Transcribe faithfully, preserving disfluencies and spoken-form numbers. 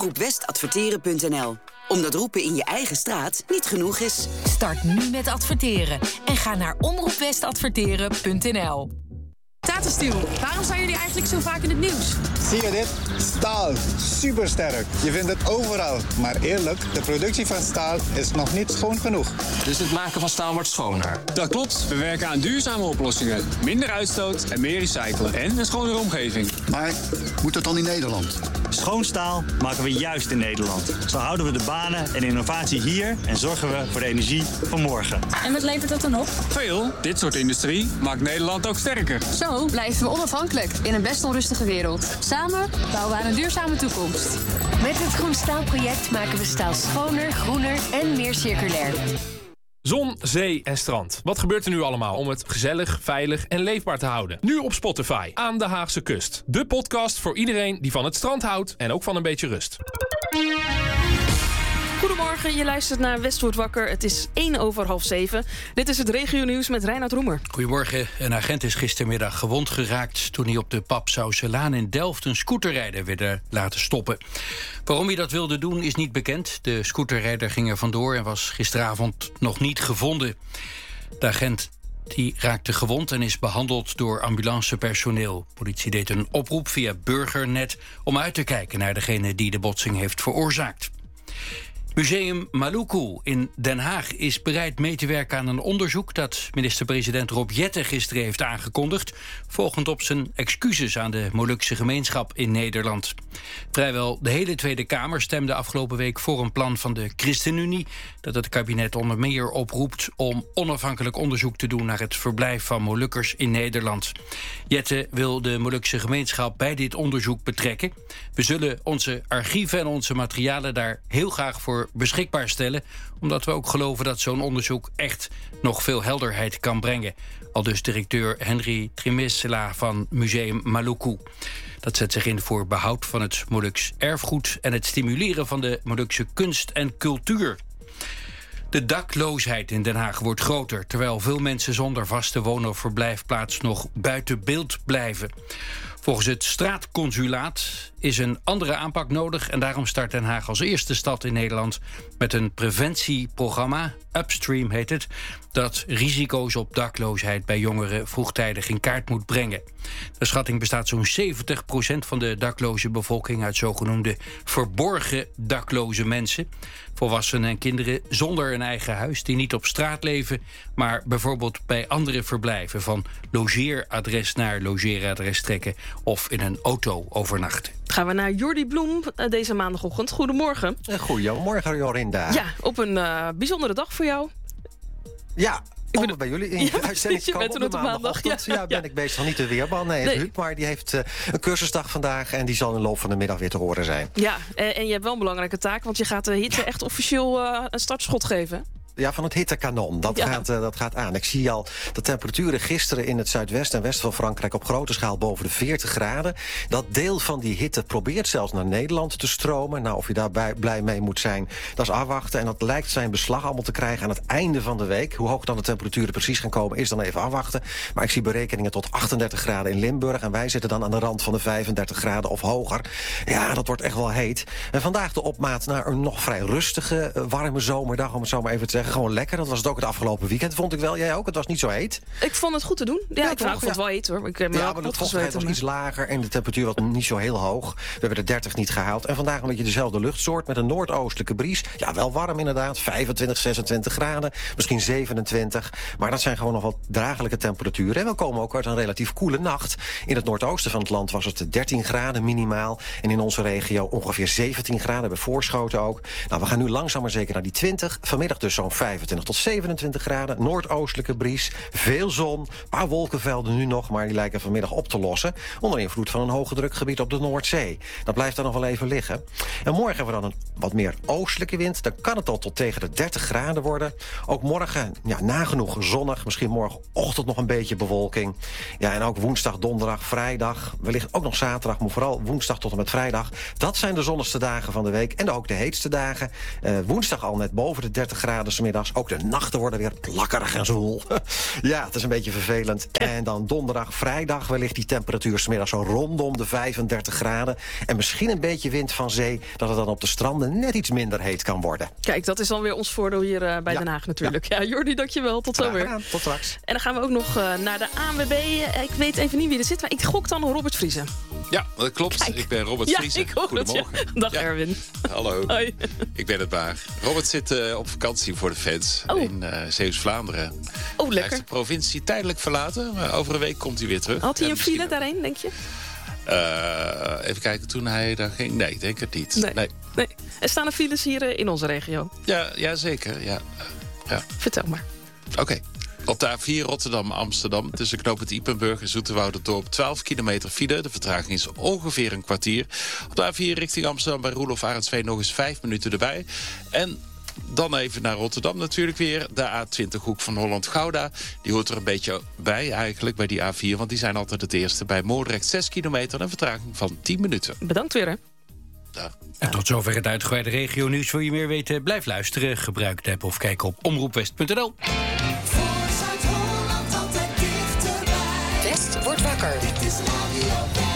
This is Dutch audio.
omroep west adverteren punt n l. Omdat roepen in je eigen straat niet genoeg is. Start nu met adverteren en ga naar omroep west adverteren punt n l. Tata Steel, waarom zijn jullie eigenlijk zo vaak in het nieuws? Zie je dit? Staal. Supersterk. Je vindt het overal. Maar eerlijk, de productie van staal is nog niet schoon genoeg. Dus het maken van staal wordt schoner? Dat klopt. We werken aan duurzame oplossingen. Minder uitstoot en meer recyclen. En een schonere omgeving. Maar moet dat dan in Nederland? Schoon staal maken we juist in Nederland. Zo houden we de banen en innovatie hier en zorgen we voor de energie van morgen. En wat levert dat dan op? Veel. Dit soort industrie maakt Nederland ook sterker. Zo blijven we onafhankelijk in een best onrustige wereld. Samen bouwen we aan een duurzame toekomst. Met het Groen Staalproject maken we staal schoner, groener en meer circulair. Zon, zee en strand. Wat gebeurt er nu allemaal om het gezellig, veilig en leefbaar te houden? Nu op Spotify, aan de Haagse kust. De podcast voor iedereen die van het strand houdt en ook van een beetje rust. Goedemorgen, je luistert naar Westwoord Wakker. Het is één over half zeven. Dit is het regionieuws met Reinoud Roemer. Goedemorgen. Een agent is gistermiddag gewond geraakt toen hij op de Papsauselaan in Delft een scooterrijder wilde laten stoppen. Waarom hij dat wilde doen is niet bekend. De scooterrijder ging er vandoor en was gisteravond nog niet gevonden. De agent die raakte gewond en is behandeld door ambulancepersoneel. Politie deed een oproep via Burgernet om uit te kijken naar degene die de botsing heeft veroorzaakt. Museum Maluku in Den Haag is bereid mee te werken aan een onderzoek dat minister-president Rob Jetten gisteren heeft aangekondigd, volgend op zijn excuses aan de Molukse gemeenschap in Nederland. Vrijwel de hele Tweede Kamer stemde afgelopen week voor een plan van de ChristenUnie dat het kabinet onder meer oproept om onafhankelijk onderzoek te doen naar het verblijf van Molukkers in Nederland. Jetten wil de Molukse gemeenschap bij dit onderzoek betrekken. We zullen onze archieven en onze materialen daar heel graag voor beschikbaar stellen, omdat we ook geloven dat zo'n onderzoek echt nog veel helderheid kan brengen. Aldus directeur Henry Trimissela van Museum Maluku. Dat zet zich in voor behoud van het Moluks erfgoed en het stimuleren van de Molukse kunst en cultuur. De dakloosheid in Den Haag wordt groter, terwijl veel mensen zonder vaste woon- of verblijfplaats nog buiten beeld blijven. Volgens het straatconsulaat is een andere aanpak nodig en daarom start Den Haag als eerste stad in Nederland met een preventieprogramma, Upstream heet het, dat risico's op dakloosheid bij jongeren vroegtijdig in kaart moet brengen. De schatting bestaat zo'n zeventig procent van de dakloze bevolking uit zogenoemde verborgen dakloze mensen. Volwassenen en kinderen zonder een eigen huis die niet op straat leven, maar bijvoorbeeld bij andere verblijven van logeeradres naar logeeradres trekken of in een auto overnachten. Gaan we naar Jordi Bloem deze maandagochtend. Goedemorgen. Goedemorgen, Jorinda. Ja, op een uh, bijzondere dag voor jou. Ja, om bedoel, bij jullie in ja, de uitzending je komen bent er op de op maandag. maandagochtend. Ja, ja, ben ja. ik bezig, niet de weerman. Nee, nee. Huub, maar die heeft uh, een cursusdag vandaag en die zal in de loop van de middag weer te horen zijn. Ja, en, en je hebt wel een belangrijke taak, want je gaat de hitte echt officieel uh, een startschot geven. Ja, van het hittekanon. Dat, ja. gaat, uh, dat gaat aan. Ik zie al de temperaturen gisteren in het zuidwesten en westen van Frankrijk op grote schaal boven de veertig graden. Dat deel van die hitte probeert zelfs naar Nederland te stromen. Nou, of je daar blij mee moet zijn, dat is afwachten. En dat lijkt zijn beslag allemaal te krijgen aan het einde van de week. Hoe hoog dan de temperaturen precies gaan komen, is dan even afwachten. Maar ik zie berekeningen tot achtendertig graden in Limburg. En wij zitten dan aan de rand van de vijfendertig graden of hoger. Ja, dat wordt echt wel heet. En vandaag de opmaat naar een nog vrij rustige, warme zomerdag, om het zo maar even te zeggen. Gewoon lekker. Dat was het ook het afgelopen weekend, vond ik wel. Jij ook? Het was niet zo heet. Ik vond het goed te doen. Ja, ja ik vond het wel heet, hoor. Ik heb ja, maar de vochtigheid was iets lager en de temperatuur was niet zo heel hoog. We hebben de dertig niet gehaald. En vandaag een beetje dezelfde luchtsoort met een noordoostelijke bries. Ja, wel warm inderdaad. vijfentwintig, zesentwintig graden. Misschien zevenentwintig. Maar dat zijn gewoon nog wat draaglijke temperaturen. En we komen ook uit een relatief koele nacht. In het noordoosten van het land was het dertien graden minimaal. En in onze regio ongeveer zeventien graden. Bij Voorschoten ook. Nou, we gaan nu langzaam maar zeker naar die twintig. Vanmiddag dus zo'n vijfentwintig tot zevenentwintig graden. Noordoostelijke bries. Veel zon. Een paar wolkenvelden nu nog, maar die lijken vanmiddag op te lossen. Onder invloed van een hoge drukgebied op de Noordzee. Dat blijft dan nog wel even liggen. En morgen hebben we dan een wat meer oostelijke wind. Dan kan het al tot tegen de dertig graden worden. Ook morgen, ja, nagenoeg zonnig. Misschien morgenochtend nog een beetje bewolking. Ja, en ook woensdag, donderdag, vrijdag. Wellicht ook nog zaterdag, maar vooral woensdag tot en met vrijdag. Dat zijn de zonnigste dagen van de week. En ook de heetste dagen. Uh, woensdag al net boven de dertig graden. 'smiddags. Ook de nachten worden weer plakkerig en zwoel. Ja, het is een beetje vervelend. En dan donderdag, vrijdag wellicht die temperatuur 'smiddags zo rondom de vijfendertig graden. En misschien een beetje wind van zee, dat het dan op de stranden net iets minder heet kan worden. Kijk, dat is dan weer ons voordeel hier uh, bij ja. Den Haag natuurlijk. Ja, ja Jordi, dankjewel. Tot zo weer. Tot straks. En dan gaan we ook nog uh, naar de A N W B. Ik weet even niet wie er zit, maar ik gok dan Robert Vriezen. Ja, dat klopt. Kijk. Ik ben Robert ja, Vriezen. Ik hoor Goedemorgen. Het, ja. Dag ja. Erwin. Hallo. Hoi. Ik ben het maar. Robert zit uh, op vakantie voor de fans oh. in uh, Zeeuws-Vlaanderen. Oh, lekker. lekker. Hij heeft de provincie tijdelijk verlaten, maar over een week komt hij weer terug. Had hij een misschien... file daarheen, denk je? Uh, even kijken, toen hij daar ging. Nee, denk het niet. Nee. nee. nee. Er staan er files hier uh, in onze regio. Ja, ja zeker. Ja. Ja. Vertel maar. Oké. Okay. Op de A vier Rotterdam-Amsterdam tussen knooppunt Ypenburg en Zoeterwouderdorp twaalf kilometer file. De vertraging is ongeveer een kwartier. Op de A vier richting Amsterdam bij Roelof Arendsveen nog eens vijf minuten erbij. En dan even naar Rotterdam natuurlijk weer. De A twintig hoek van Holland-Gouda. Die hoort er een beetje bij eigenlijk, bij die A vier. Want die zijn altijd het eerste. Bij Moordrecht zes kilometer en een vertraging van tien minuten. Bedankt weer, hè. Ja. En tot zover het uitgebreide regio-nieuws. Wil je meer weten? Blijf luisteren. Gebruik de app of kijk op omroepwest punt n l. West wordt wakker. Dit is Radio West.